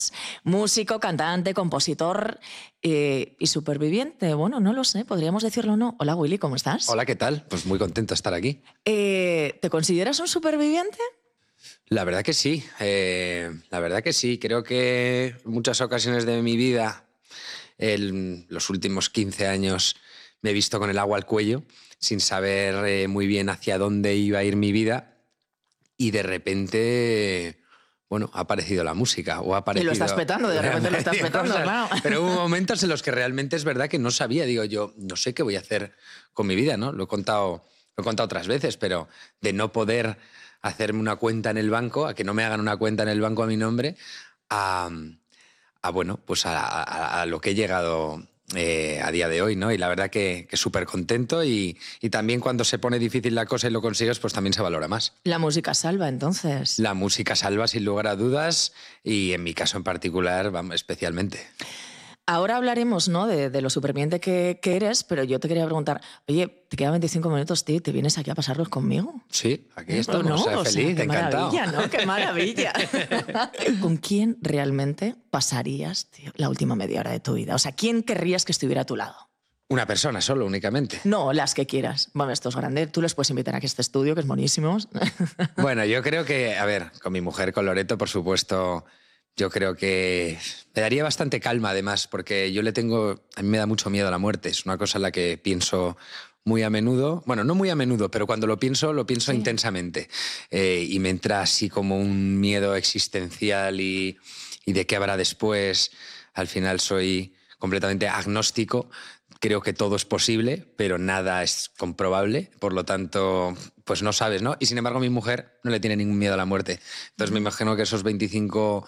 Músico, cantante, compositor y superviviente. Bueno, no lo sé, podríamos decirlo o no. Hola Willy, ¿cómo estás? Hola, ¿qué tal? Pues muy contento de estar aquí. ¿Te consideras un superviviente? La verdad que sí, la verdad que sí. Creo que en muchas ocasiones de mi vida, en los últimos 15 años, me he visto con el agua al cuello, sin saber muy bien hacia dónde iba a ir mi vida y de repente... Bueno, ha aparecido la música o ha Y lo aparecido... estás petando, de repente lo estás petando, cosas, claro. pero hubo momentos en los que realmente es verdad que no sabía. Digo, yo no sé qué voy a hacer con mi vida, ¿no? Lo he contado otras veces, pero de no poder hacerme una cuenta en el banco, a que no me hagan una cuenta en el banco a mi nombre, bueno, pues a lo que he llegado a día de hoy, ¿no? Y la verdad que súper contento y también cuando se pone difícil la cosa y lo consigues, pues también se valora más. La música salva, entonces. La música salva sin lugar a dudas y en mi caso en particular, vamos, especialmente. Ahora hablaremos, ¿no?, de lo superviviente que eres, pero yo te quería preguntar, oye, te quedan 25 minutos, tío, ¿te vienes aquí a pasarlos conmigo? Sí, aquí estamos, No, o sea, feliz, qué encantado. maravilla, ¿no? ¡Qué maravilla! ¿Con quién realmente pasarías, tío, la última media hora de tu vida? O sea, ¿quién querrías que estuviera a tu lado? Una persona solo, únicamente. No, las que quieras. Bueno, esto es grande. Tú les puedes invitar aquí a este estudio, que es buenísimo. Bueno, yo creo que, a ver, con mi mujer, con Loreto, por supuesto, yo creo que me daría bastante calma, además, porque a mí me da mucho miedo a la muerte. Es una cosa en la que pienso muy a menudo. Bueno, no muy a menudo, pero cuando lo pienso Sí. intensamente. Y me entra así como un miedo existencial y de qué habrá después. Al final soy completamente agnóstico. Creo que todo es posible, pero nada es comprobable. Por lo tanto, pues no sabes, ¿no? Y sin embargo, mi mujer no le tiene ningún miedo a la muerte. Entonces me imagino que esos 25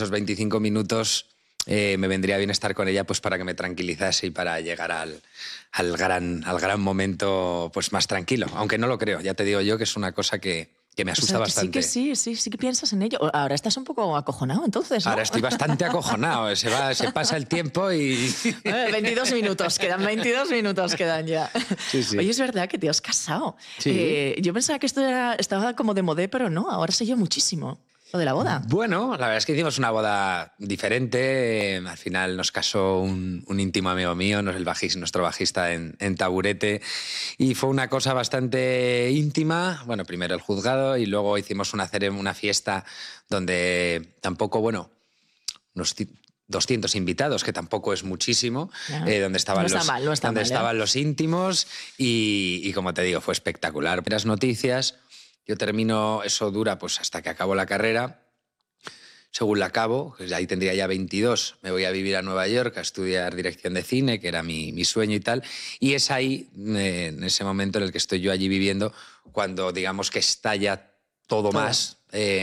minutos me vendría bien estar con ella pues para que me tranquilizase y para llegar al gran momento pues más tranquilo. Aunque no lo creo, ya te digo yo que es una cosa que me asusta bastante. Sí que piensas en ello. Ahora estás un poco acojonado, entonces, ¿no? Ahora estoy bastante acojonado. Se pasa el tiempo y... 22 minutos, quedan 22 minutos quedan ya. Sí. Oye, es verdad que te has casado. Sí. Yo pensaba que esto estaba como de modé, pero no, ahora se lleva muchísimo lo de la boda. Bueno, la verdad es que hicimos una boda diferente. Al final nos casó un íntimo amigo mío, nuestro bajista en Taburete, y fue una cosa bastante íntima. Bueno, primero el juzgado y luego hicimos una fiesta donde tampoco, bueno, unos 200 invitados, que tampoco es muchísimo, donde estaban, estaban los íntimos y como te digo, fue espectacular. Las noticias... Yo termino, eso dura pues hasta que acabo la carrera. Según la acabo, pues ahí tendría ya 22, me voy a vivir a Nueva York a estudiar dirección de cine, que era mi sueño y tal. Y es ahí, en ese momento en el que estoy yo allí viviendo, cuando digamos que estalla todo más.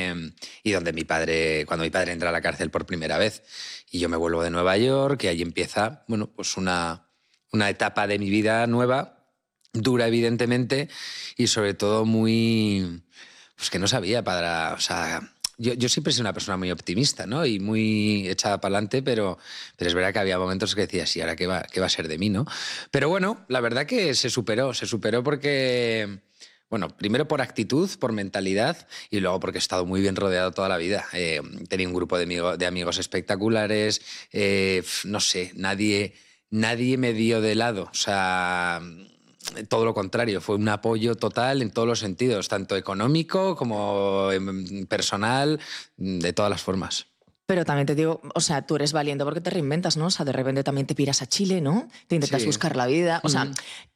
Y cuando mi padre entra a la cárcel por primera vez. Y yo me vuelvo de Nueva York y ahí empieza, bueno, pues una etapa de mi vida nueva, dura evidentemente y sobre todo muy... Pues que no sabía o sea, yo siempre soy una persona muy optimista, ¿no? Y muy echada para adelante, pero es verdad que había momentos que decía, sí, ¿ahora qué va a ser de mí, no? Pero bueno, la verdad que se superó porque... Bueno, primero por actitud, por mentalidad y luego porque he estado muy bien rodeado toda la vida. Tenía un grupo de amigos espectaculares, no sé, nadie me dio de lado, o sea... Todo lo contrario, fue un apoyo total en todos los sentidos, tanto económico como personal, de todas las formas. Pero también te digo, o sea, tú eres valiente porque te reinventas, ¿no? O sea, de repente también te piras a Chile, ¿no? Te intentas buscar la vida. O sea,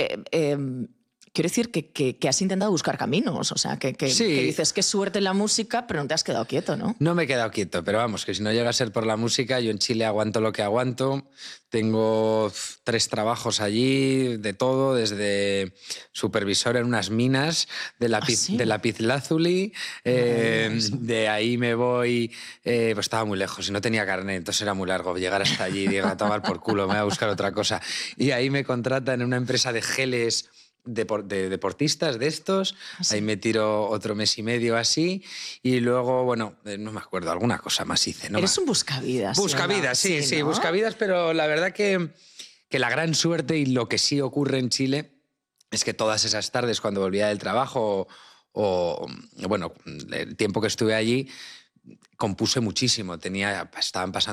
quiero decir que has intentado buscar caminos. O sea, que dices qué suerte en la música, pero no te has quedado quieto, ¿no? No me he quedado quieto, pero vamos, que si no llega a ser por la música, yo en Chile aguanto lo que aguanto. Tengo 3 trabajos allí, de todo, desde supervisor en unas minas de lapislázuli. De ahí me voy... pues estaba muy lejos y no tenía carnet, entonces era muy largo llegar hasta allí. Digo, a tomar por culo, me voy a buscar otra cosa. Y ahí me contratan en una empresa de geles de deportistas de estos. Ahí me tiro otro mes y medio así y luego, bueno, no me acuerdo, alguna cosa más hice. Eres un buscavidas. Buscavidas, sí, ¿no? Buscavidas, pero la verdad que la gran suerte y lo que sí ocurre en Chile es que todas esas tardes cuando volvía del trabajo o bueno, el tiempo que estuve allí, compuse muchísimo. Estaban pasando